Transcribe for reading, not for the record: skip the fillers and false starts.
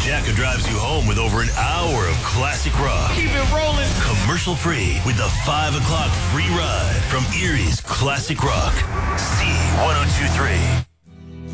Jacka drives you home with over an hour of classic rock. Keep it rolling. Commercial free with the 5 o'clock free ride from Erie's Classic Rock. C1023.